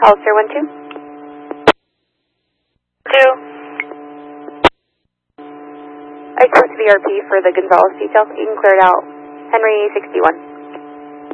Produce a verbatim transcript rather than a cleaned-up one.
Hollister one two. Two. I spoke to the R P for the Gonzales detail. You can clear it out. Henry sixty-one.